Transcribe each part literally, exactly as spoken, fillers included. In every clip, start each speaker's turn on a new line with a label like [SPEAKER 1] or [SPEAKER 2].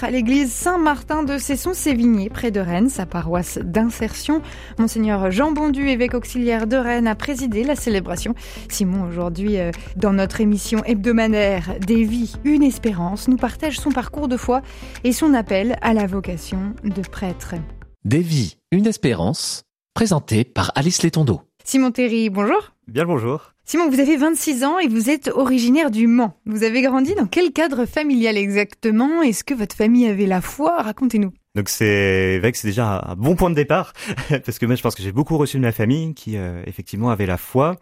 [SPEAKER 1] prêtre à l'église Saint-Martin de Cesson-Sévigné, près de Rennes, sa paroisse d'insertion. Monseigneur Jean Bondu, évêque auxiliaire de Rennes, a présidé la célébration. Simon, aujourd'hui, euh, dans notre émission hebdomadaire Des vies, une espérance, nous partage son parcours de foi et son appel à la vocation de prêtre.
[SPEAKER 2] Des vies, une espérance, présenté par Alice Létondo.
[SPEAKER 1] Simon Théry, bonjour.
[SPEAKER 3] Bien le bonjour.
[SPEAKER 1] Simon, vous avez vingt-six ans et vous êtes originaire du Mans. Vous avez grandi dans quel cadre familial exactement ? Est-ce que votre famille avait la foi ? Racontez-nous.
[SPEAKER 3] Donc c'est vrai que c'est déjà un bon point de départ, parce que moi je pense que j'ai beaucoup reçu de ma famille qui euh, effectivement avait la foi.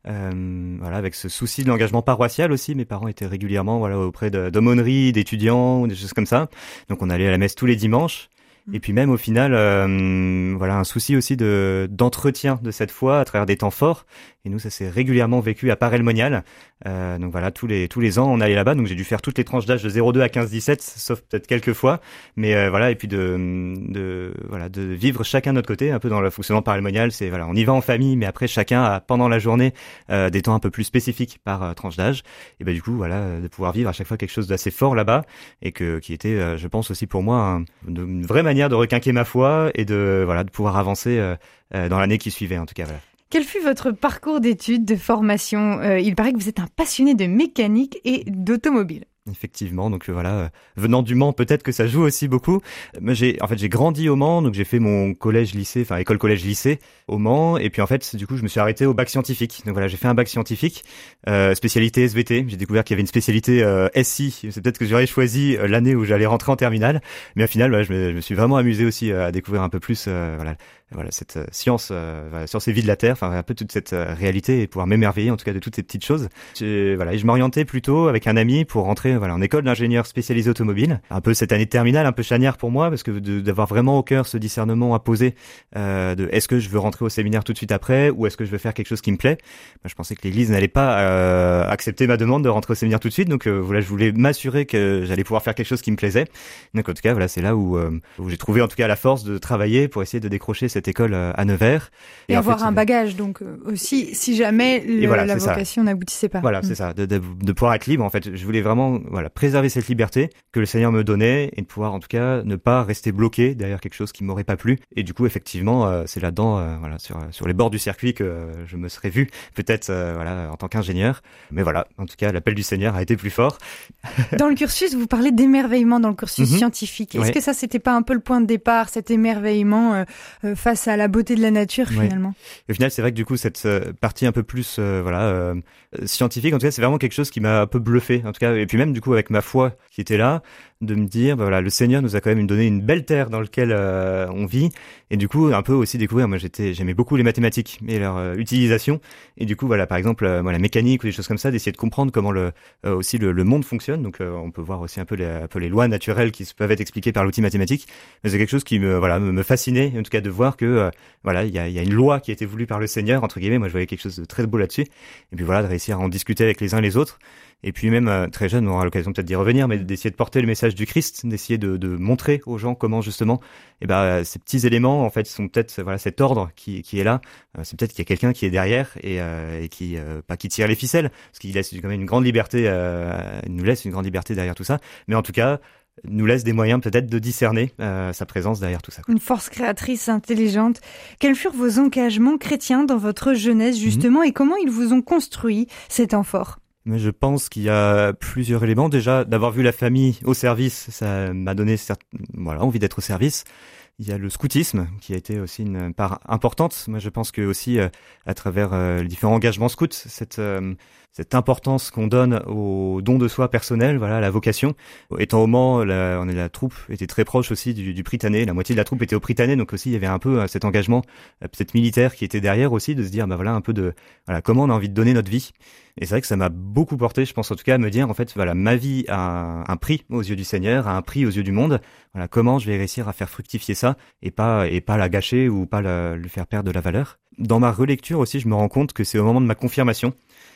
[SPEAKER 3] Euh, voilà, avec ce souci de l'engagement paroissial aussi. Mes parents étaient régulièrement voilà auprès de, d'aumôneries, d'étudiants, des choses comme ça. Donc on allait à la messe tous les dimanches. Et puis même au final, euh, voilà un souci aussi de d'entretien de cette foi à travers des temps forts. Et nous, ça s'est régulièrement vécu à Paray-le-Monial. Euh, donc voilà, tous les tous les ans, on allait là-bas. Donc j'ai dû faire toutes les tranches d'âge de zéro deux à quinze dix-sept, sauf peut-être quelques fois. Mais euh, voilà, et puis de de voilà de vivre chacun de notre côté, un peu dans le fonctionnement de Paray-le-Monial. C'est voilà, on y va en famille, mais après chacun a pendant la journée euh, des temps un peu plus spécifiques par euh, tranche d'âge. Et ben du coup, voilà, de pouvoir vivre à chaque fois quelque chose d'assez fort là-bas et que qui était, euh, je pense aussi pour moi, un, une vraie manière de requinquer ma foi et de voilà de pouvoir avancer euh, euh, dans l'année qui suivait en tout cas. Voilà.
[SPEAKER 1] Quel fut votre parcours d'études, de formation ? euh, Il paraît que vous êtes un passionné de mécanique et d'automobile.
[SPEAKER 3] Effectivement, donc euh, voilà, euh, venant du Mans, peut-être que ça joue aussi beaucoup. Moi, j'ai, en fait, j'ai grandi au Mans, donc j'ai fait mon collège-lycée, enfin école collège-lycée au Mans, et puis en fait, du coup, je me suis arrêté au bac scientifique. Donc voilà, j'ai fait un bac scientifique, euh, spécialité S V T. J'ai découvert qu'il y avait une spécialité euh, S I. C'est peut-être que j'aurais choisi euh, l'année où j'allais rentrer en terminale, mais au final, voilà, je, me, je me suis vraiment amusé aussi euh, à découvrir un peu plus, euh, voilà. Voilà cette euh, science, euh, voilà, science et vie de la terre, enfin un peu toute cette euh, réalité et pouvoir m'émerveiller en tout cas de toutes ces petites choses. Je, voilà, et je m'orientais plutôt avec un ami pour rentrer voilà en école d'ingénieur spécialisé automobile. Un peu cette année de terminale, un peu charnière pour moi parce que de, d'avoir vraiment au cœur ce discernement à poser euh, de est-ce que je veux rentrer au séminaire tout de suite après ou est-ce que je veux faire quelque chose qui me plaît. Moi, je pensais que l'Église n'allait pas euh, accepter ma demande de rentrer au séminaire tout de suite, donc euh, voilà, je voulais m'assurer que j'allais pouvoir faire quelque chose qui me plaisait. Donc en tout cas, voilà, c'est là où, euh, où j'ai trouvé en tout cas la force de travailler pour essayer de décrocher cette école à Nevers.
[SPEAKER 1] Et, et avoir fait, un bagage, donc aussi, si jamais le, voilà, la vocation ça. n'aboutissait pas.
[SPEAKER 3] Voilà, mmh. c'est ça, de, de, de pouvoir être libre. En fait, je voulais vraiment voilà préserver cette liberté que le Seigneur me donnait et de pouvoir, en tout cas, ne pas rester bloqué derrière quelque chose qui m'aurait pas plu. Et du coup, effectivement, euh, c'est là-dedans, euh, voilà, sur sur les bords du circuit que euh, je me serais vu, peut-être, euh, voilà, en tant qu'ingénieur. Mais voilà, en tout cas, l'appel du Seigneur a été plus fort.
[SPEAKER 1] Dans le cursus, vous parlez d'émerveillement dans le cursus mmh. scientifique. Est-ce
[SPEAKER 3] ouais.
[SPEAKER 1] que ça, c'était pas un peu le point de départ, cet émerveillement euh, euh, face à la beauté de la nature finalement.
[SPEAKER 3] Ouais. Au final, c'est vrai que du coup, cette euh, partie un peu plus euh, voilà euh, scientifique, en tout cas, c'est vraiment quelque chose qui m'a un peu bluffé, en tout cas. Et puis même du coup, avec ma foi qui était là, de me dire, bah, voilà, le Seigneur nous a quand même donné une belle terre dans laquelle euh, on vit, et du coup, un peu aussi découvrir. Moi, j'étais, j'aimais beaucoup les mathématiques et leur euh, utilisation, et du coup, voilà, par exemple, euh, moi, la mécanique ou des choses comme ça, d'essayer de comprendre comment le euh, aussi le, le monde fonctionne. Donc, euh, on peut voir aussi un peu les, un peu les lois naturelles qui peuvent être expliquées par l'outil mathématique. Mais c'est quelque chose qui me voilà me, me fascinait, en tout cas, de voir que euh, voilà, il y a, il y a une loi qui a été voulue par le Seigneur entre guillemets. Moi, je voyais quelque chose de très beau là-dessus, et puis voilà, de réussir à en discuter avec les uns les autres. Et puis même euh, très jeune, on aura l'occasion peut-être d'y revenir, mais d'essayer de porter le message du Christ, d'essayer de, de montrer aux gens comment justement, eh ben ces petits éléments en fait sont peut-être voilà cet ordre qui qui est là. Euh, c'est peut-être qu'il y a quelqu'un qui est derrière et, euh, et qui euh, pas qui tire les ficelles, parce qu'il laisse quand même une grande liberté, euh, il nous laisse une grande liberté derrière tout ça. Mais en tout cas, nous laisse des moyens peut-être de discerner euh, sa présence derrière tout ça.
[SPEAKER 1] Une force créatrice intelligente. Quels furent vos engagements chrétiens dans votre jeunesse justement, mmh. et comment ils vous ont construit cet temps fort ?
[SPEAKER 3] Mais je pense qu'il y a plusieurs éléments. Déjà, d'avoir vu la famille au service, ça m'a donné certes, voilà, envie d'être au service. Il y a le scoutisme qui a été aussi une part importante. Moi, je pense que aussi euh, à travers euh, les différents engagements scouts, cette euh, cette importance qu'on donne au don de soi personnel, voilà, la vocation. Étant au Mans, la, on est la troupe était très proche aussi du, du Prytanée. La moitié de la troupe était au Prytanée, donc aussi il y avait un peu euh, cet engagement euh, peut-être militaire qui était derrière aussi, de se dire bah voilà un peu de voilà comment on a envie de donner notre vie. Et c'est vrai que ça m'a beaucoup porté, je pense en tout cas à me dire en fait voilà ma vie a un, un prix aux yeux du Seigneur, a un prix aux yeux du monde. Voilà comment je vais réussir à faire fructifier ça et pas et pas la gâcher ou pas la, lui faire perdre de la valeur. Dans ma relecture aussi, je me rends compte que c'est au moment de ma confirmation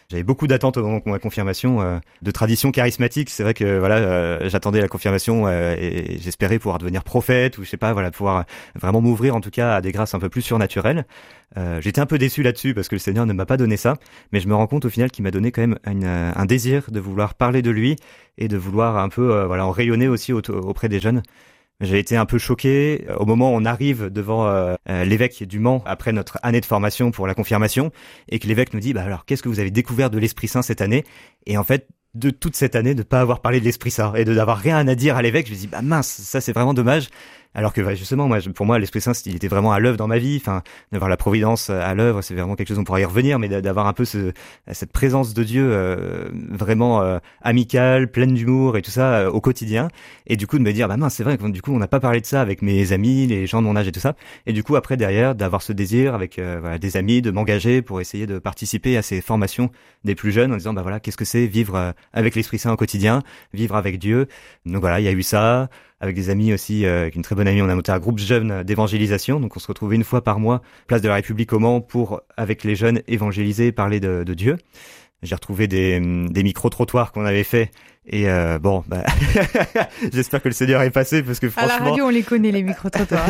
[SPEAKER 3] J'avais beaucoup d'attentes au moment de ma confirmation, euh, de tradition charismatique. C'est vrai que voilà, euh, j'attendais la confirmation euh, et j'espérais pouvoir devenir prophète ou je sais pas, voilà, pouvoir vraiment m'ouvrir en tout cas à des grâces un peu plus surnaturelles. Euh, j'étais un peu déçu là-dessus parce que le Seigneur ne m'a pas donné ça, mais je me rends compte au final qu'il m'a donné quand même une, un désir de vouloir parler de lui et de vouloir un peu euh, voilà en rayonner aussi au, auprès des jeunes. J'ai été un peu choqué au moment où on arrive devant euh, l'évêque du Mans après notre année de formation pour la confirmation et que l'évêque nous dit bah alors qu'est-ce que vous avez découvert de l'Esprit Saint cette année? Et en fait de toute cette année de pas avoir parlé de l'Esprit Saint et de n'avoir rien à dire à l'évêque, je me dis bah mince, ça c'est vraiment dommage. Alors que justement, moi, pour moi, l'Esprit Saint, il était vraiment à l'œuvre dans ma vie. Enfin, d'avoir la providence à l'œuvre, c'est vraiment quelque chose, on pourra y revenir, mais d'avoir un peu ce, cette présence de Dieu euh, vraiment euh, amicale, pleine d'humour et tout ça euh, au quotidien. Et du coup, de me dire, bah mince, c'est vrai que du coup, on n'a pas parlé de ça avec mes amis, les gens de mon âge et tout ça. Et du coup, après, derrière, d'avoir ce désir avec euh, voilà, des amis, de m'engager pour essayer de participer à ces formations des plus jeunes en disant, bah voilà, qu'est-ce que c'est vivre euh, avec l'Esprit Saint au quotidien, vivre avec Dieu. Donc voilà, il y a eu ça. Avec des amis aussi, euh, avec une très bonne amie, on a monté un groupe jeune d'évangélisation. Donc on se retrouvait une fois par mois, place de la République au Mans, pour, avec les jeunes, évangéliser, parler de, de Dieu. J'ai retrouvé des, des micro-trottoirs qu'on avait fait. Et euh, bon, bah, j'espère que le Seigneur est passé parce que franchement...
[SPEAKER 1] À la radio, on les connaît, les micro-trottoirs.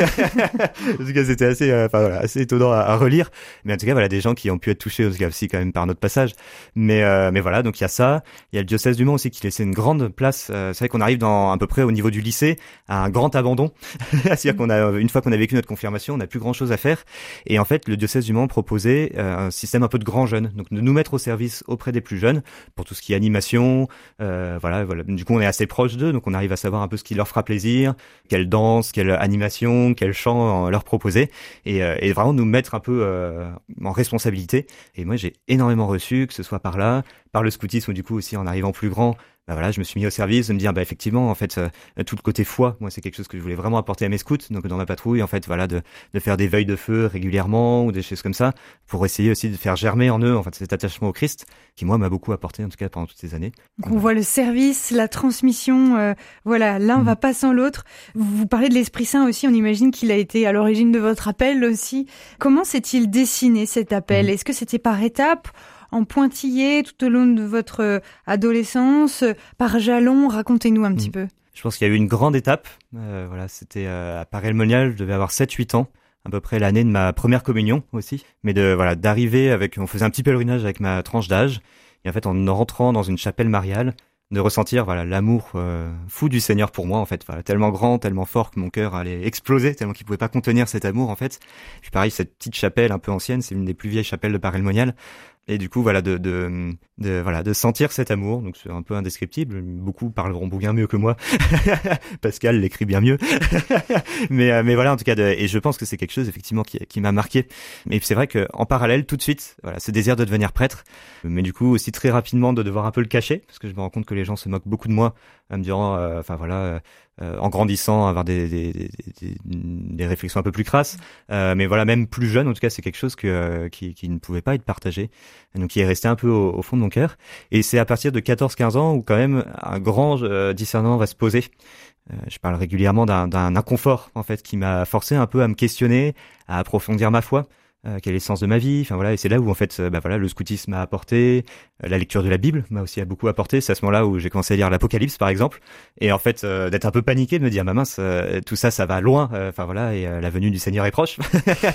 [SPEAKER 3] En tout cas, c'était assez, euh, enfin, voilà, assez étonnant à, à relire. Mais en tout cas, voilà, des gens qui ont pu être touchés aussi, aussi quand même par notre passage. Mais, euh, mais voilà, donc il y a ça. Il y a le diocèse du Mans aussi qui laissait une grande place. Euh, c'est vrai qu'on arrive dans à peu près au niveau du lycée à un grand abandon. C'est-à-dire qu'on a, une fois qu'on a vécu notre confirmation, on n'a plus grand-chose à faire. Et en fait, le diocèse du Mans proposait euh, un système un peu de grands jeunes, donc de nous mettre au service auprès des plus jeunes pour tout ce qui est animation. Euh, Voilà, voilà. Du coup, on est assez proche d'eux, donc on arrive à savoir un peu ce qui leur fera plaisir, quelle danse, quelle animation, quel chant leur proposer, et, euh, et vraiment nous mettre un peu euh, en responsabilité. Et moi, j'ai énormément reçu, que ce soit par là, par le scoutisme, ou du coup aussi en arrivant plus grand. Bah voilà, je me suis mis au service de me dire bah effectivement en fait euh, tout le côté foi, moi c'est quelque chose que je voulais vraiment apporter à mes scouts, donc dans ma patrouille en fait voilà de de faire des veilles de feu régulièrement ou des choses comme ça pour essayer aussi de faire germer en eux en fait cet attachement au Christ qui moi m'a beaucoup apporté en tout cas pendant toutes ces années.
[SPEAKER 1] Donc on voit le service, la transmission, euh, voilà, l'un mmh. va pas sans l'autre. Vous parlez de l'Esprit Saint aussi, on imagine qu'il a été à l'origine de votre appel aussi. Comment s'est-il dessiné cet appel? mmh. Est-ce que c'était par étapes, en pointillé tout au long de votre adolescence, par jalons? Racontez-nous un petit mmh. peu.
[SPEAKER 3] Je pense qu'il y a eu une grande étape. Euh, voilà, c'était euh, à Paray-le-Monial, je devais avoir sept huit ans, à peu près l'année de ma première communion aussi. Mais de voilà, d'arriver avec, on faisait un petit pèlerinage avec ma tranche d'âge, et en fait en rentrant dans une chapelle mariale, de ressentir voilà l'amour euh, fou du Seigneur pour moi en fait, voilà, tellement grand, tellement fort que mon cœur allait exploser, tellement qu'il pouvait pas contenir cet amour en fait. Puis pareil, cette petite chapelle un peu ancienne, c'est une des plus vieilles chapelles de Paray-le-Monial. Et du coup, voilà, de, de, de, voilà, de sentir cet amour. Donc, c'est un peu indescriptible. Beaucoup parleront bien mieux que moi. Pascal l'écrit bien mieux. mais, mais voilà, en tout cas, de, et je pense que c'est quelque chose, effectivement, qui, qui m'a marqué. Mais c'est vrai que, en parallèle, tout de suite, voilà, ce désir de devenir prêtre. Mais du coup, aussi très rapidement de devoir un peu le cacher. Parce que je me rends compte que les gens se moquent beaucoup de moi. En me disant, euh, enfin, voilà, euh, en grandissant, avoir des, des, des, des, des réflexions un peu plus crasses. Euh, mais voilà, même plus jeune, en tout cas, c'est quelque chose que, euh, qui, qui ne pouvait pas être partagé. Donc, qui est resté un peu au, au fond de mon cœur. Et c'est à partir de quatorze quinze ans où quand même un grand euh, discernement va se poser. Euh, je parle régulièrement d'un, d'un inconfort, en fait, qui m'a forcé un peu à me questionner, à approfondir ma foi. Euh, quel est le sens de ma vie, enfin voilà, et c'est là où en fait, euh, bah voilà, le scoutisme m'a apporté, euh, la lecture de la Bible m'a aussi beaucoup apporté. C'est à ce moment-là où j'ai commencé à lire l'Apocalypse, par exemple, et en fait euh, d'être un peu paniqué, de me dire, ma mince, euh, tout ça, ça va loin, enfin euh, voilà, et euh, la venue du Seigneur est proche.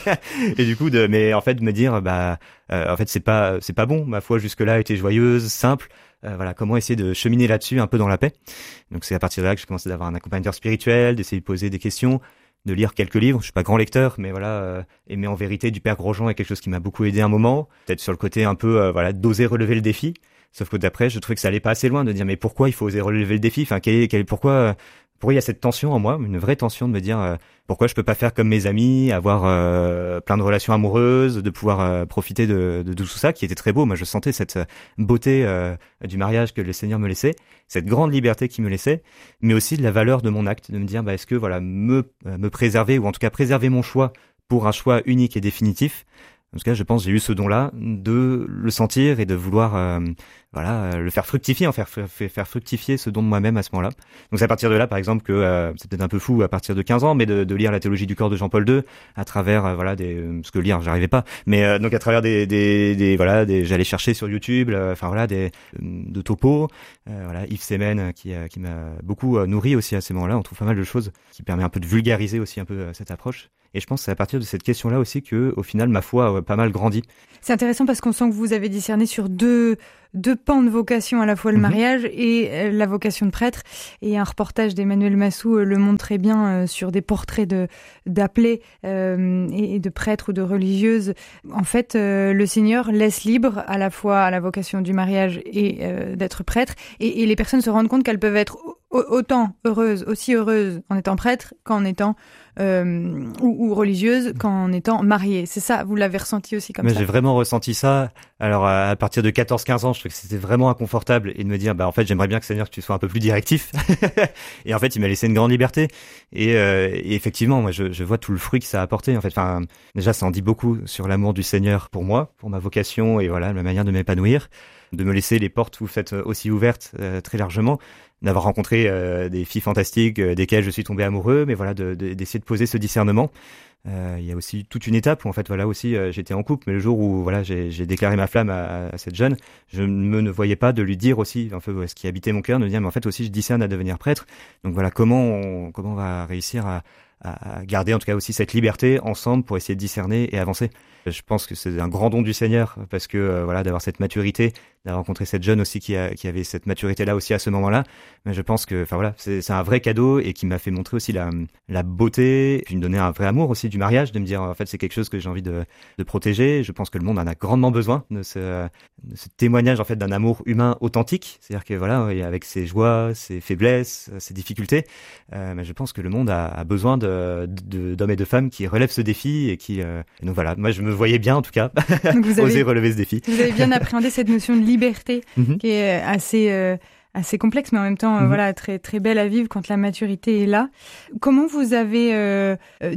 [SPEAKER 3] Et du coup, de, mais en fait, de me dire, bah, euh, en fait, c'est pas, c'est pas bon. Ma foi jusque-là était joyeuse, simple. Euh, voilà, comment essayer de cheminer là-dessus, un peu dans la paix. Donc c'est à partir de là que j'ai commencé d'avoir un accompagnateur spirituel, d'essayer de poser des questions, de lire quelques livres. Je suis pas grand lecteur, mais voilà, euh, Aimer en vérité du Père Grosjean est quelque chose qui m'a beaucoup aidé à un moment. Peut-être sur le côté un peu, euh, voilà, d'oser relever le défi. Sauf que d'après, je trouvais que ça allait pas assez loin de dire, mais pourquoi il faut oser relever le défi? Enfin, quel est, quel, pourquoi, euh, pourquoi il y a cette tension en moi, une vraie tension de me dire, euh, pourquoi je peux pas faire comme mes amis, avoir euh, plein de relations amoureuses, de pouvoir euh, profiter de, de, de tout ça qui était très beau. Moi, je sentais cette beauté euh, du mariage que le Seigneur me laissait, cette grande liberté qu'il me laissait, mais aussi de la valeur de mon acte, de me dire, bah, est-ce que voilà, me euh, me préserver ou en tout cas préserver mon choix pour un choix unique et définitif, En tout cas, je pense j'ai eu ce don-là de le sentir et de vouloir euh, voilà le faire fructifier, en faire, faire faire fructifier ce don de moi-même à ce moment-là. Donc c'est à partir de là, par exemple, que euh, c'est peut-être un peu fou à partir de quinze ans, mais de, de lire la théologie du corps de Jean-Paul deux à travers euh, voilà des ce que lire, j'arrivais pas, mais euh, donc à travers des des, des voilà des j'allais chercher sur YouTube, enfin euh, voilà des de topos, euh, voilà Yves Semen qui euh, qui m'a beaucoup euh, nourri aussi à ces moments-là. On trouve pas mal de choses qui permet un peu de vulgariser aussi un peu euh, cette approche. Et je pense que c'est à partir de cette question-là aussi que, au final, ma foi a pas mal grandi.
[SPEAKER 1] C'est intéressant parce qu'on sent que vous avez discerné sur deux, deux pans de vocation, à la fois le mariage mmh. et la vocation de prêtre. Et un reportage d'Emmanuel Massou le montre très bien euh, sur des portraits de, d'appelés euh, et, et de prêtres ou de religieuses. En fait, euh, le Seigneur laisse libre à la fois à la vocation du mariage et euh, d'être prêtre. Et, et les personnes se rendent compte qu'elles peuvent être autant heureuses, aussi heureuses en étant prêtre qu'en étant euh, ou, ou religieuse qu'en étant mariée. C'est ça, vous l'avez ressenti aussi comme
[SPEAKER 3] Mais
[SPEAKER 1] ça?
[SPEAKER 3] J'ai vraiment ressenti ça. Alors à partir de quatorze quinze ans, je trouvais que c'était vraiment inconfortable et de me dire bah en fait j'aimerais bien que Seigneur que tu sois un peu plus directif. Et en fait il m'a laissé une grande liberté. Et, euh, et effectivement moi je, je vois tout le fruit que ça a apporté. En fait, enfin déjà ça en dit beaucoup sur l'amour du Seigneur pour moi, pour ma vocation et voilà ma manière de m'épanouir, de me laisser les portes vous faites aussi ouvertes euh, très largement. D'avoir rencontré euh, des filles fantastiques euh, desquelles je suis tombé amoureux, mais voilà, de, de, d'essayer de poser ce discernement. Euh, il y a aussi toute une étape où en fait voilà aussi euh, j'étais en couple, mais le jour où voilà j'ai, j'ai déclaré ma flamme à, à cette jeune, je me ne voyais pas de lui dire aussi un peu ce qui habitait mon cœur, de me dire mais en fait aussi je discerne à devenir prêtre. Donc voilà comment on, comment on va réussir à, à garder en tout cas aussi cette liberté ensemble pour essayer de discerner et avancer. Je pense que c'est un grand don du Seigneur parce que euh, voilà d'avoir cette maturité, d'avoir rencontré cette jeune aussi qui a qui avait cette maturité là aussi à ce moment-là. Mais je pense que enfin voilà c'est c'est un vrai cadeau et qui m'a fait montrer aussi la la beauté, puis me donner un vrai amour aussi du mariage, de me dire en fait c'est quelque chose que j'ai envie de de protéger. Je pense que le monde en a grandement besoin de ce de ce témoignage en fait d'un amour humain authentique. C'est-à-dire que voilà avec ses joies, ses faiblesses, ses difficultés, euh, mais je pense que le monde a, a besoin de, de d'hommes et de femmes qui relèvent ce défi et qui euh, et donc voilà moi je me voyez bien en tout cas vous oser avez, relever ce défi.
[SPEAKER 1] Vous avez bien appréhendé cette notion de liberté mm-hmm. qui est assez euh, assez complexe mais en même temps mm-hmm. euh, voilà très très belle à vivre quand la maturité est là. Comment vous avez euh,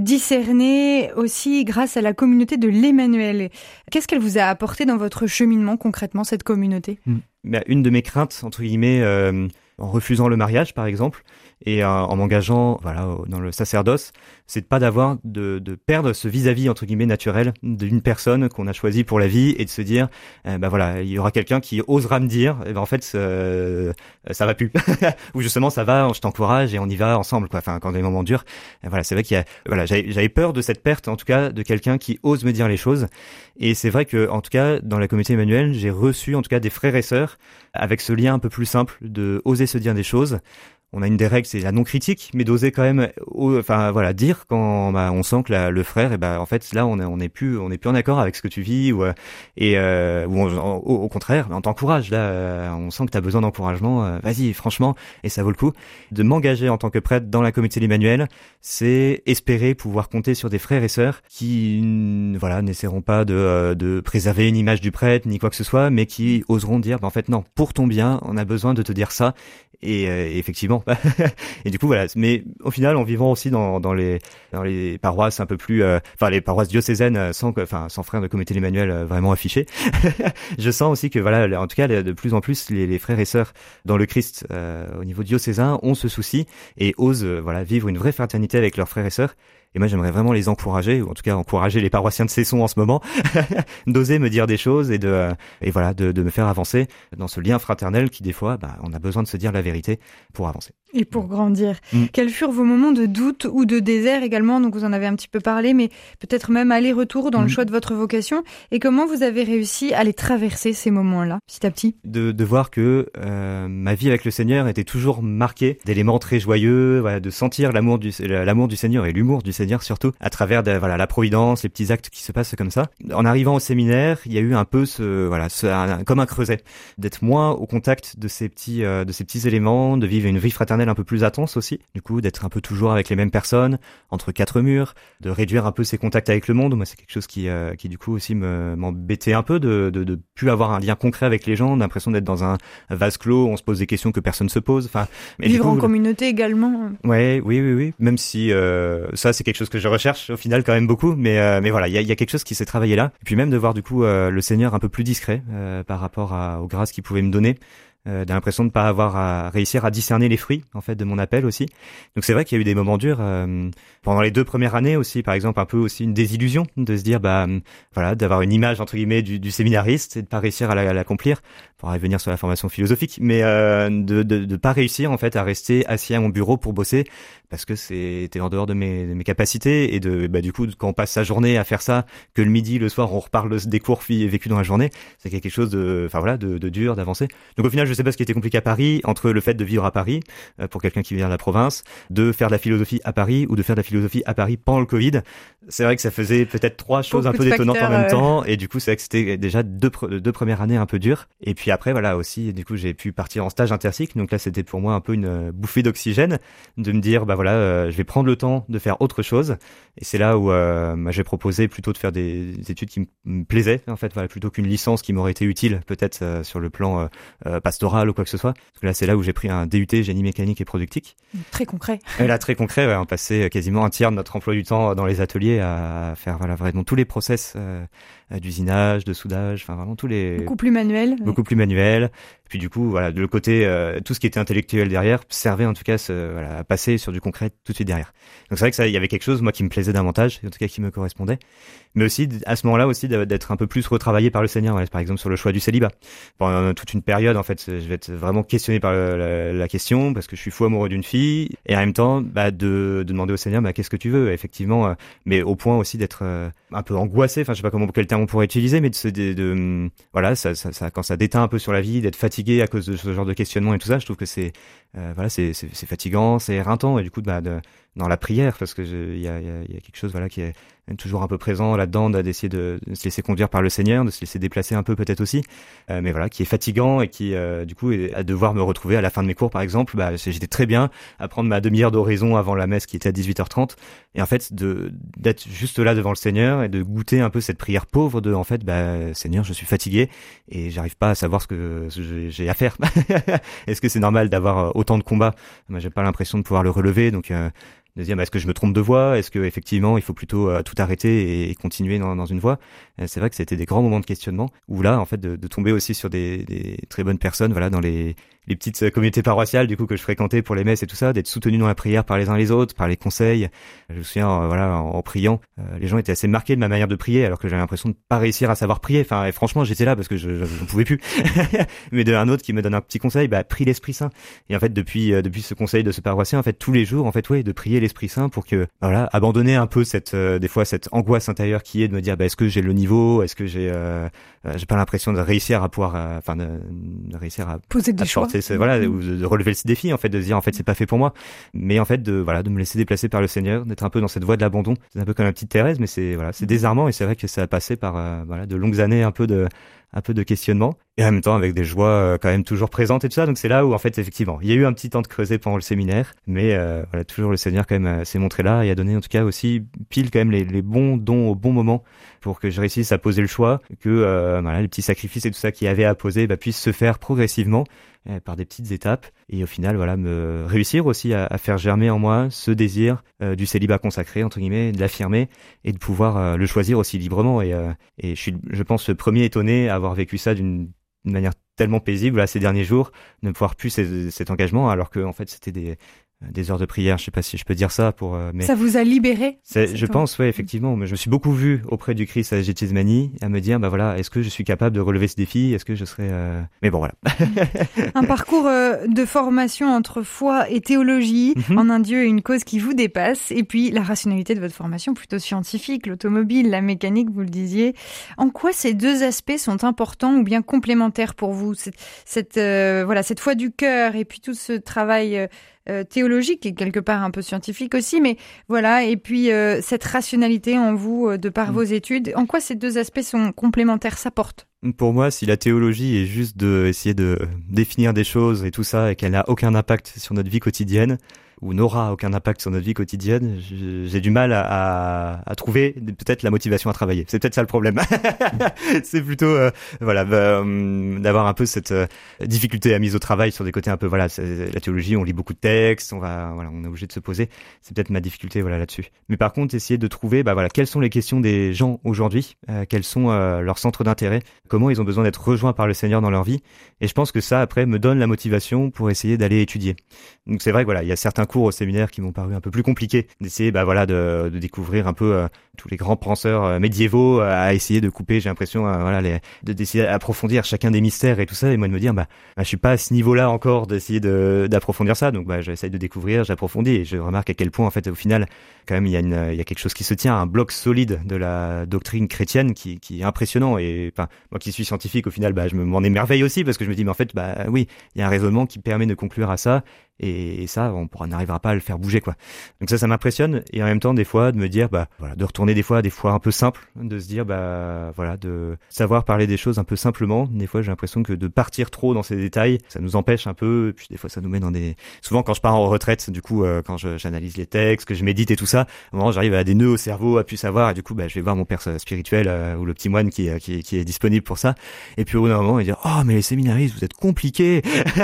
[SPEAKER 1] discerné aussi grâce à la communauté de l'Emmanuel? Qu'est-ce qu'elle vous a apporté dans votre cheminement concrètement cette communauté?
[SPEAKER 3] mm. bah, Une de mes craintes entre guillemets euh, en refusant le mariage par exemple et euh, en m'engageant voilà dans le sacerdoce, c'est de pas d'avoir de, de perdre ce vis-à-vis entre guillemets naturel d'une personne qu'on a choisi pour la vie et de se dire euh, bah voilà il y aura quelqu'un qui osera me dire eh ben en fait euh, ça va plus ou justement ça va je t'encourage et on y va ensemble quoi enfin quand des moments durs et voilà c'est vrai qu'il y a voilà j'avais, j'avais peur de cette perte en tout cas de quelqu'un qui ose me dire les choses et c'est vrai que en tout cas dans la communauté Emmanuel j'ai reçu en tout cas des frères et sœurs avec ce lien un peu plus simple de oser se dire des choses. On a une des règles, c'est la non-critique, mais d'oser quand même, enfin voilà, dire quand bah, on sent que la, le frère, et bah en fait là on est, on est plus, on est plus en accord avec ce que tu vis, ou et euh, ou on, au, au contraire, on t'encourage là, euh, on sent que t'as besoin d'encouragement, euh, vas-y franchement, et ça vaut le coup de m'engager en tant que prêtre dans la communauté de l'Emmanuel, c'est espérer pouvoir compter sur des frères et sœurs qui voilà n'essaieront pas de, de préserver une image du prêtre ni quoi que ce soit, mais qui oseront dire bah en fait non, pour ton bien, on a besoin de te dire ça. Et, euh, et effectivement et du coup voilà mais au final en vivant aussi dans dans les dans les paroisses un peu plus euh, enfin les paroisses diocésaines sans enfin sans frères de communauté de l'Emmanuel euh, vraiment affichés je sens aussi que voilà en tout cas de plus en plus les, les frères et sœurs dans le Christ euh, au niveau diocésain ont ce souci et osent euh, voilà vivre une vraie fraternité avec leurs frères et sœurs. Et moi, j'aimerais vraiment les encourager, ou en tout cas encourager les paroissiens de Cesson en ce moment, d'oser me dire des choses et de et voilà de, de me faire avancer dans ce lien fraternel qui des fois, bah, on a besoin de se dire la vérité pour avancer.
[SPEAKER 1] Et pour grandir. Mm. Quels furent vos moments de doute ou de désert également? Donc vous en avez un petit peu parlé, mais peut-être même aller-retour dans mm. le choix de votre vocation. Et comment vous avez réussi à les traverser ces moments-là, petit à petit? De,
[SPEAKER 3] de voir que euh, ma vie avec le Seigneur était toujours marquée d'éléments très joyeux, voilà, de sentir l'amour du l'amour du Seigneur et l'humour du Seigneur surtout à travers de, voilà la providence, les petits actes qui se passent comme ça. En arrivant au séminaire, il y a eu un peu ce voilà ce un, comme un creuset, d'être moins au contact de ces petits euh, de ces petits éléments, de vivre une vie fraternelle éternelle un peu plus intense aussi. Du coup, d'être un peu toujours avec les mêmes personnes, entre quatre murs, de réduire un peu ses contacts avec le monde. Moi, c'est quelque chose qui, euh, qui du coup aussi me, m'embêtait un peu de, de, de plus avoir un lien concret avec les gens, l'impression d'être dans un vase clos, on se pose des questions que personne se pose. Enfin,
[SPEAKER 1] vivre coup, en communauté également.
[SPEAKER 3] Ouais, oui, oui, oui. Même si euh, ça, c'est quelque chose que je recherche au final quand même beaucoup. Mais, euh, mais voilà, il y a, y a quelque chose qui s'est travaillé là. Et puis même de voir du coup euh, le Seigneur un peu plus discret euh, par rapport à, aux grâces qu'il pouvait me donner. Euh, j'ai l'impression de ne pas avoir à réussir à discerner les fruits en fait de mon appel aussi. Donc c'est vrai qu'il y a eu des moments durs euh, pendant les deux premières années aussi, par exemple un peu aussi une désillusion de se dire bah voilà d'avoir une image entre guillemets du, du séminariste et de pas réussir à, la, à l'accomplir pour revenir sur la formation philosophique, mais euh, de, de de pas réussir en fait à rester assis à mon bureau pour bosser parce que c'était en dehors de mes, de mes capacités et de bah du coup quand on passe sa journée à faire ça, que le midi le soir on reparle des cours vécus dans la journée, c'est quelque chose de enfin voilà de, de dur d'avancer. Donc au final je sais pas ce qui était compliqué à Paris, entre le fait de vivre à Paris, euh, pour quelqu'un qui vient de la province, de faire de la philosophie à Paris ou de faire de la philosophie à Paris pendant le Covid. C'est vrai que ça faisait peut-être trois choses Beaucoup un peu détonnantes facteurs, en même euh... temps. Et du coup, c'est vrai que c'était déjà deux, pre- deux premières années un peu dures. Et puis après, voilà, aussi, du coup, j'ai pu partir en stage intercycle. Donc là, c'était pour moi un peu une bouffée d'oxygène de me dire, bah voilà, euh, je vais prendre le temps de faire autre chose. Et c'est là où euh, bah, j'ai proposé plutôt de faire des, des études qui me plaisaient, en fait, voilà, plutôt qu'une licence qui m'aurait été utile, peut-être euh, sur le plan euh, pastoral ou quoi que ce soit. Parce que là, c'est là où j'ai pris un D U T génie mécanique et productique.
[SPEAKER 1] Très concret.
[SPEAKER 3] Et là, très concret, ouais, on passait quasiment un tiers de notre emploi du temps dans les ateliers à faire voilà vraiment tous les process euh, d'usinage, de soudage, enfin vraiment tous les
[SPEAKER 1] beaucoup plus manuel.
[SPEAKER 3] Beaucoup ouais. plus manuel. Puis du coup, voilà, de le côté euh, tout ce qui était intellectuel derrière servait en tout cas ce, voilà, à passer sur du concret tout de suite derrière. Donc c'est vrai que ça, il y avait quelque chose moi qui me plaisait davantage, en tout cas qui me correspondait. Mais aussi à ce moment-là aussi d'être un peu plus retravaillé par le Seigneur, ouais, par exemple sur le choix du célibat. Pendant toute une période, en fait, je vais être vraiment questionné par la, la, la question parce que je suis fou amoureux d'une fille et en même temps, bah, de, de demander au Seigneur, bah, qu'est-ce que tu veux, effectivement, euh, mais au point aussi d'être euh, un peu angoissé. Enfin, je sais pas comment quel terme on pourrait utiliser, mais de, de, de voilà, ça, ça, ça, quand ça déteint un peu sur la vie, d'être fatigué à cause de ce genre de questionnement et tout ça, je trouve que c'est euh, voilà, c'est, c'est, c'est fatigant, c'est éreintant et du coup, bah, de, dans la prière, parce que il y a, y, a, y a quelque chose voilà qui est toujours un peu présent là-dedans, d'essayer de, de se laisser conduire par le Seigneur, de se laisser déplacer un peu peut-être aussi, euh, mais voilà, qui est fatigant et qui euh, du coup est à devoir me retrouver à la fin de mes cours par exemple, bah j'étais très bien à prendre ma demi-heure d'oraison avant la messe qui était à dix-huit heures trente et en fait de d'être juste là devant le Seigneur et de goûter un peu cette prière pauvre de en fait bah Seigneur, je suis fatigué et j'arrive pas à savoir ce que j'ai à faire. Est-ce que c'est normal d'avoir autant de combats? Moi j'ai pas l'impression de pouvoir le relever, donc euh, de dire bah, est-ce que je me trompe de voie, est-ce que effectivement il faut plutôt euh, tout arrêter et, et continuer dans, dans une voie. Euh, c'est vrai que c'était des grands moments de questionnement où là en fait de, de tomber aussi sur des, des très bonnes personnes, voilà, dans les les petites communautés paroissiales du coup que je fréquentais pour les messes et tout ça, d'être soutenu dans la prière par les uns les autres, par les conseils. Je me souviens euh, voilà en, en priant, euh, les gens étaient assez marqués de ma manière de prier alors que j'avais l'impression de pas réussir à savoir prier. Enfin et franchement j'étais là parce que je je, je pouvais plus. Mais de un autre qui me donne un petit conseil, bah prie l'Esprit Saint. Et en fait depuis euh, depuis ce conseil de ce paroissien en fait tous les jours en fait ouais de prier l'Esprit Saint pour que voilà abandonner un peu cette euh, des fois cette angoisse intérieure qui est de me dire bah est-ce que j'ai le niveau, est-ce que j'ai euh, euh, j'ai pas l'impression de réussir à pouvoir enfin de, de réussir à
[SPEAKER 1] poser des choix
[SPEAKER 3] ce, voilà ou de, de relever ce défi en fait de se dire en fait c'est pas fait pour moi, mais en fait de voilà de me laisser déplacer par le Seigneur, d'être un peu dans cette voie de l'abandon. C'est un peu comme la petite Thérèse, mais c'est voilà c'est désarmant et c'est vrai que ça a passé par euh, voilà de longues années un peu de un peu de questionnement et en même temps avec des joies euh, quand même toujours présentes et tout ça. Donc c'est là où en fait effectivement il y a eu un petit temps de creuser pendant le séminaire, mais euh, voilà toujours le Seigneur quand même euh, s'est montré là et a donné en tout cas aussi pile quand même les, les bons dons au bon moment pour que je réussisse à poser le choix, que euh, voilà les petits sacrifices et tout ça qu'il y avait à poser bah, puissent se faire progressivement euh, par des petites étapes et au final voilà me réussir aussi à, à faire germer en moi ce désir euh, du célibat consacré entre guillemets, de l'affirmer et de pouvoir euh, le choisir aussi librement et euh, et je suis je pense le premier étonné à avoir vécu ça d'une d'une manière tellement paisible là, ces derniers jours, ne pouvoir plus ces, cet engagement alors que en fait c'était des des heures de prière, je sais pas si je peux dire ça pour euh, mais
[SPEAKER 1] ça vous a libéré.
[SPEAKER 3] C'est, je pense ouais effectivement, mais je me suis beaucoup vu auprès du Christ à Gethsemane à me dire bah voilà, est-ce que je suis capable de relever ce défi, est-ce que je serais euh... mais bon voilà.
[SPEAKER 1] Un parcours euh, de formation entre foi et théologie mm-hmm. en un Dieu et une cause qui vous dépasse et puis la rationalité de votre formation plutôt scientifique, l'automobile, la mécanique, vous le disiez. En quoi ces deux aspects sont importants ou bien complémentaires pour vous, cette cette euh, voilà, cette foi du cœur et puis tout ce travail euh, Euh, théologique et quelque part un peu scientifique aussi, mais voilà, et puis euh, cette rationalité en vous euh, de par mmh. vos études, en quoi ces deux aspects sont complémentaires, s'apportent?
[SPEAKER 3] Pour moi, si la théologie est juste de essayer de définir des choses et tout ça, et qu'elle n'a aucun impact sur notre vie quotidienne, ou n'aura aucun impact sur notre vie quotidienne, j'ai du mal à, à, à trouver peut-être la motivation à travailler. C'est peut-être ça le problème. C'est plutôt euh, voilà euh, d'avoir un peu cette euh, difficulté à mise au travail sur des côtés un peu voilà la théologie, on lit beaucoup de textes, on va voilà on est obligé de se poser. C'est peut-être ma difficulté voilà là-dessus. Mais par contre, essayer de trouver bah voilà quelles sont les questions des gens aujourd'hui, euh, quels sont euh, leurs centres d'intérêt, comment ils ont besoin d'être rejoints par le Seigneur dans leur vie. Et je pense que ça après me donne la motivation pour essayer d'aller étudier. Donc c'est vrai que voilà il y a certains cours au séminaire qui m'ont paru un peu plus compliqués, d'essayer bah voilà de, de découvrir un peu euh, tous les grands penseurs euh, médiévaux, euh, à essayer de couper, j'ai l'impression euh, voilà les, de d'essayer d'approfondir chacun des mystères et tout ça, et moi de me dire bah, bah je suis pas à ce niveau-là encore d'essayer de d'approfondir ça, donc bah j'essaie de découvrir, j'approfondis et je remarque à quel point en fait au final quand même il y a une il y a quelque chose qui se tient, un bloc solide de la doctrine chrétienne qui qui est impressionnant. Et enfin moi qui suis scientifique au final bah je m'en émerveille aussi parce que je me dis mais en fait bah oui il y a un raisonnement qui permet de conclure à ça. Et ça, on pourra n'arrivera pas à le faire bouger, quoi. Donc ça, ça m'impressionne. Et en même temps, des fois, de me dire, bah, voilà, de retourner des fois à des fois un peu simples, de se dire, bah, voilà, de savoir parler des choses un peu simplement. Des fois, j'ai l'impression que de partir trop dans ces détails, ça nous empêche un peu. Et puis des fois, ça nous met dans des. Souvent, quand je pars en retraite, du coup, euh, quand je, j'analyse les textes, que je médite et tout ça, à un moment, j'arrive à des nœuds au cerveau, à plus savoir. Et du coup, bah, je vais voir mon père spirituel euh, ou le petit moine qui, qui, qui est disponible pour ça. Et puis au bout d'un moment, il dit, oh, mais les séminaristes, vous êtes compliqués.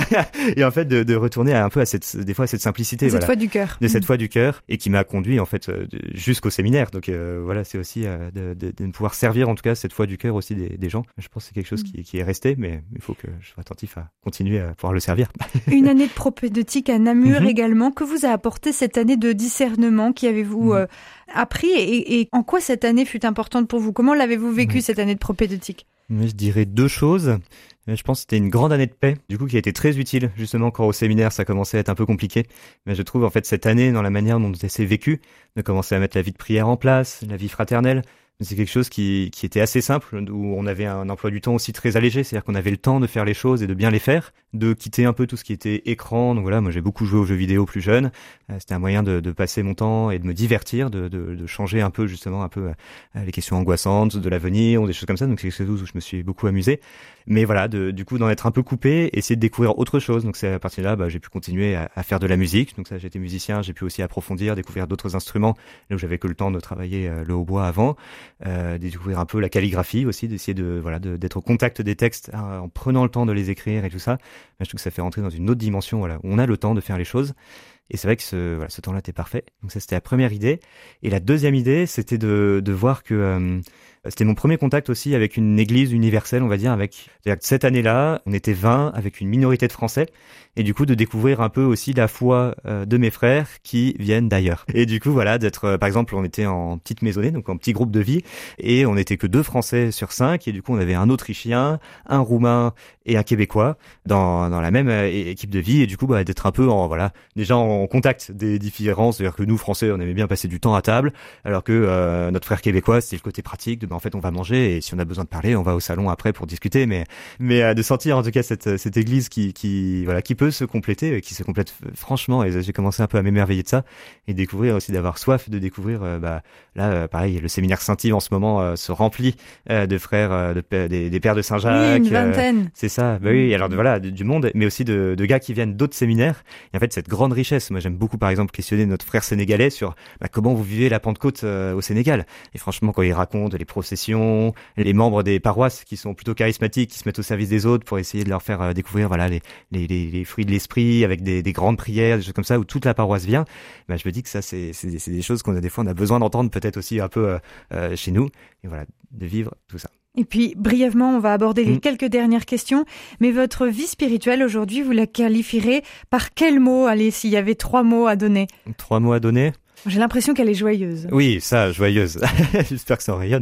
[SPEAKER 3] Et en fait, de, de retourner à un peu à cette, des fois, cette simplicité.
[SPEAKER 1] Cette
[SPEAKER 3] voilà,
[SPEAKER 1] foi du cœur.
[SPEAKER 3] De cette foi du cœur, et qui m'a conduit, en fait, euh, jusqu'au séminaire. Donc, euh, voilà, c'est aussi euh, de, de, de pouvoir servir, en tout cas, cette foi du cœur aussi des, des gens. Je pense que c'est quelque chose qui, qui est resté, mais il faut que je sois attentif à continuer à pouvoir le servir.
[SPEAKER 1] Une année de propédeutique à Namur
[SPEAKER 3] mm-hmm.
[SPEAKER 1] également. Que vous a apporté cette année de discernement? Qui avez-vous mm-hmm. euh, appris et, et en quoi cette année fut importante pour vous? Comment l'avez-vous vécu, mm-hmm. cette année de propédeutique?
[SPEAKER 3] Je dirais deux choses. Je pense que c'était une grande année de paix, du coup, qui a été très utile, justement, quand au séminaire, ça commençait à être un peu compliqué. Mais je trouve, en fait, cette année, dans la manière dont ça s'est vécu, de commencer à mettre la vie de prière en place, la vie fraternelle, c'est quelque chose qui, qui était assez simple, où on avait un emploi du temps aussi très allégé, c'est-à-dire qu'on avait le temps de faire les choses et de bien les faire, de quitter un peu tout ce qui était écran. Donc voilà, moi j'ai beaucoup joué aux jeux vidéo plus jeune, c'était un moyen de, de passer mon temps et de me divertir, de, de, de changer un peu justement un peu les questions angoissantes de l'avenir ou des choses comme ça. Donc c'est quelque chose où je me suis beaucoup amusé. Mais voilà, de, du coup d'en être un peu coupé, essayer de découvrir autre chose. Donc c'est à partir de là, bah, j'ai pu continuer à, à faire de la musique. Donc ça, j'étais musicien, j'ai pu aussi approfondir, découvrir d'autres instruments, là où j'avais que le temps de travailler euh, le hautbois avant. Euh, découvrir un peu la calligraphie aussi, d'essayer de voilà de, d'être au contact des textes hein, en prenant le temps de les écrire et tout ça. Mais je trouve que ça fait rentrer dans une autre dimension, voilà, où on a le temps de faire les choses. Et c'est vrai que ce voilà, ce temps-là était parfait. Donc ça, c'était la première idée. Et la deuxième idée, c'était de de voir que euh, c'était mon premier contact aussi avec une église universelle, on va dire, avec c'est-à-dire que cette année-là, on était vingt avec une minorité de Français, et du coup de découvrir un peu aussi la foi euh, de mes frères qui viennent d'ailleurs. Et du coup voilà, d'être euh, par exemple, on était en petite maisonnée, donc en petit groupe de vie, et on n'était que deux Français sur cinq, et du coup on avait un Autrichien, un Roumain et un Québécois dans dans la même euh, équipe de vie, et du coup bah d'être un peu en voilà déjà en contact des différences, c'est-à-dire que nous Français on aimait bien passer du temps à table, alors que euh, notre frère québécois c'était le côté pratique de en fait on va manger et si on a besoin de parler on va au salon après pour discuter, mais mais euh, de sentir en tout cas cette cette église qui qui voilà qui peut se compléter, qui se complète franchement, et j'ai commencé un peu à m'émerveiller de ça et découvrir aussi, d'avoir soif de découvrir euh, bah là euh, pareil, le séminaire Saint-Yves en ce moment euh, se remplit euh, de frères euh, de des, des pères de Saint-Jacques,
[SPEAKER 1] oui, une vingtaine.
[SPEAKER 3] Euh, c'est ça, bah oui, alors de, voilà de, du monde, mais aussi de de gars qui viennent d'autres séminaires. Et en fait cette grande richesse, moi j'aime beaucoup par exemple questionner notre frère sénégalais sur bah, comment vous vivez la Pentecôte euh, au Sénégal, et franchement quand il raconte les processions, les membres des paroisses qui sont plutôt charismatiques, qui se mettent au service des autres pour essayer de leur faire euh, découvrir voilà les, les les les fruits de l'esprit avec des des grandes prières, des choses comme ça où toute la paroisse vient, bah je me dis que ça c'est c'est c'est des choses qu'on a des fois on a besoin d'entendre peut-être aussi un peu euh, euh, chez nous, et voilà, de vivre tout ça.
[SPEAKER 1] Et puis, brièvement, on va aborder les
[SPEAKER 3] mmh.
[SPEAKER 1] quelques dernières questions. Mais votre vie spirituelle aujourd'hui, vous la qualifierez par quel mot? Allez, s'il y avait trois mots à donner.
[SPEAKER 3] Trois mots à donner?
[SPEAKER 1] J'ai l'impression qu'elle est joyeuse.
[SPEAKER 3] Oui, ça, joyeuse. J'espère que ça en rayonne.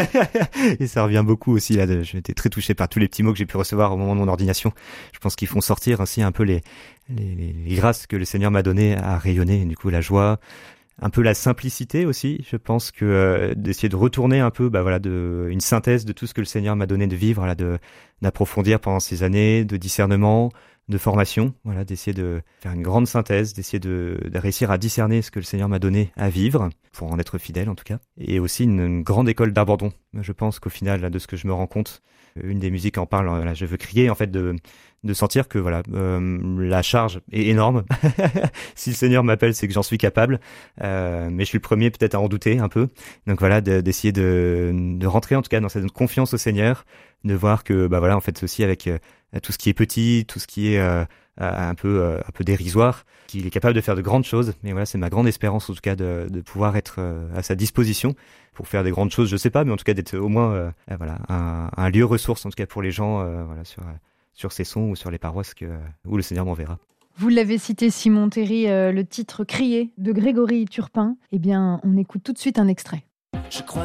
[SPEAKER 3] Et ça revient beaucoup aussi là. De, j'ai été très touché par tous les petits mots que j'ai pu recevoir au moment de mon ordination. Je pense qu'ils font sortir aussi un peu les, les, les grâces que le Seigneur m'a données à rayonner. Du coup, la joie, un peu la simplicité aussi. Je pense que euh, d'essayer de retourner un peu, bah voilà, de une synthèse de tout ce que le Seigneur m'a donné de vivre, là, de d'approfondir pendant ces années de discernement, de formation, voilà, d'essayer de faire une grande synthèse, d'essayer de, de réussir à discerner ce que le Seigneur m'a donné à vivre, pour en être fidèle en tout cas, et aussi une, une grande école d'abandon. Je pense qu'au final, là, de ce que je me rends compte, une des musiques en parle, là, je veux crier, en fait, de, de sentir que voilà, euh, la charge est énorme. Si le Seigneur m'appelle, c'est que j'en suis capable, euh, mais je suis le premier peut-être à en douter un peu. Donc voilà, de, d'essayer de, de rentrer en tout cas dans cette confiance au Seigneur, de voir que bah voilà, en fait, aussi avec euh, tout ce qui est petit, tout ce qui est euh, un peu euh, un peu dérisoire, qu'il est capable de faire de grandes choses. Mais voilà, c'est ma grande espérance en tout cas de, de pouvoir être euh, à sa disposition pour faire des grandes choses. Je sais pas, mais en tout cas d'être au moins euh, voilà un, un lieu ressource en tout cas pour les gens, euh, voilà sur sur ces sons ou sur les paroisses que où le Seigneur m'enverra.
[SPEAKER 1] Vous l'avez cité, Simon Théry, euh, le titre Crier de Grégory Turpin. Eh bien, on écoute tout de suite un extrait. Je crois